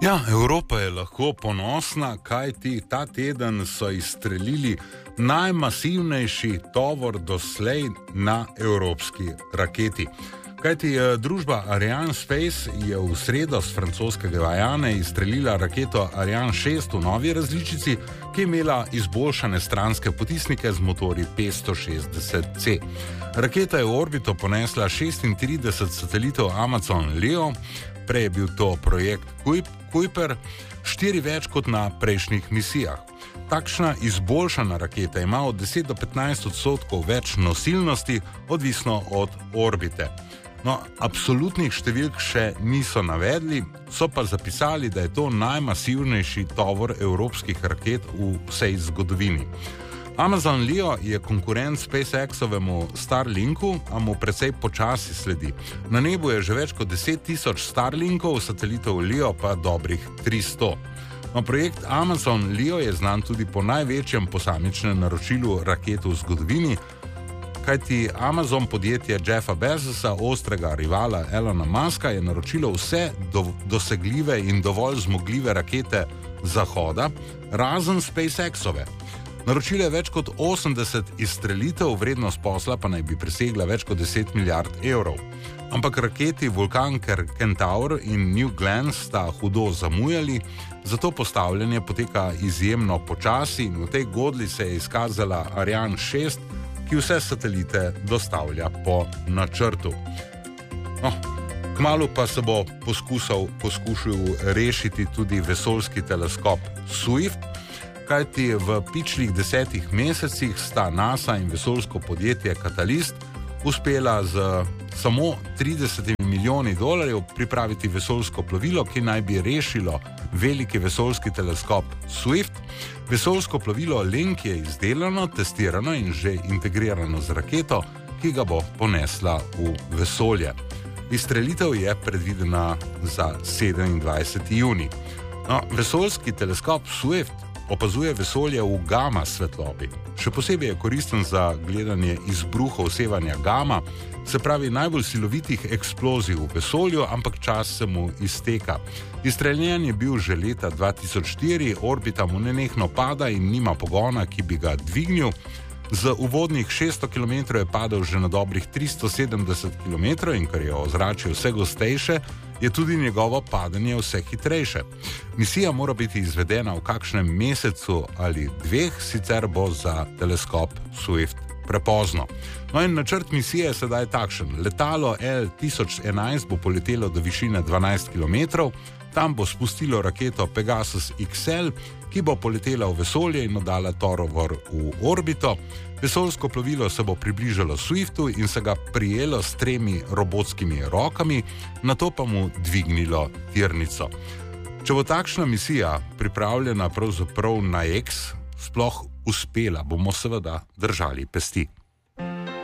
Ja, Evropa je lahko ponosna, kajti ta teden so izstrelili najmasivnejši tovor doslej na evropski raketi. Kajti družba Ariane Space je v sredo s francoskega Guyane izstrelila raketo Ariane 6 v novi različici, ki je imela izboljšane stranske potisnike z motorji 560C. Raketa je v orbito ponesla 36 satelitov Amazon Leo, prej je bil to projekt Kuiper, 4 več kot na prejšnjih misijah. Takšna izboljšana raketa ima od 10 do 15% več nosilnosti, odvisno od orbite. No, absolutnih številk še niso navedli, so pa zapisali, da je to najmasivnejši tovor evropskih raket v vsej zgodovini. Amazon Leo je konkurent SpaceX-ovemu Starlinku, a mu precej počasi sledi. Na nebu je že več kot 10.000 Starlinkov, satelitov Leo pa dobrih 300. No, projekt Amazon Leo je znan tudi po največjem posamičnem naročilu raket v zgodovini, kajti Amazon podjetje Jeffa Bezosa, ostrega rivala Elona Muska, je naročilo vse dosegljive in dovolj zmogljive rakete Zahoda, razen SpaceX-ove. Naročilo je več kot 80 izstrelitev, vrednost posla pa naj bi presegla več kot 10 milijard evrov. Ampak raketi Vulcan Centaur in New Glenn sta hudo zamujali, zato postavljanje poteka izjemno počasi in v tej godli se je izkazala Ariane 6, ki vse satelite dostavlja po načrtu. No, kmalu pa se bo poskušal rešiti tudi vesoljski teleskop Swift, kajti v pičlih 10 mesecih sta NASA in vesoljsko podjetje Catalyst uspela z samo 30 milijoni dolarjev pripraviti vesoljsko plovilo, ki naj bi rešilo veliki vesoljski teleskop Swift. Vesoljsko plovilo Link je izdelano, testirano in že integrirano z raketo, ki ga bo ponesla v vesolje. Izstrelitev je predvidena za 27. junij. No, vesoljski teleskop Swift opazuje vesolje v gama svetlobi. Še posebej je koristen za gledanje izbruhov sevanja gama, se pravi najbolj silovitih eksplozij v vesolju, ampak čas se mu izteka. Izstreljen je bil že leta 2004, orbita mu nenehno pada in nima pogona, ki bi ga dvignil. Z uvodnih 600 km je padel že na dobrih 370 km in ker je ozračje vse gostejše, je tudi njegovo padanje vse hitrejše. Misija mora biti izvedena v kakšnem mesecu ali dveh, sicer bo za teleskop Swift prepozno. No in načrt misije je sedaj takšen. Letalo L-1011 bo poletelo do višine 12 km, tam bo spustilo raketo Pegasus XL, ki bo poletela v vesolje in oddala tovor v orbito. Vesoljsko plovilo se bo približalo Swiftu in se ga prijelo s 3 robotskimi rokami, nato pa mu dvignilo tirnico. Če bo takšna misija pripravljena pravzaprav na X, sploh uspela, bomo seveda držali pesti.